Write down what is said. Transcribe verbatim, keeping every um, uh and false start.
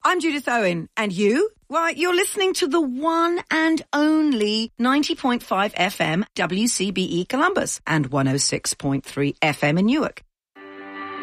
I'm Judith Owen, and you? Why, you're listening to the one and only ninety point five F M W C B E Columbus and one oh six point three F M in Newark.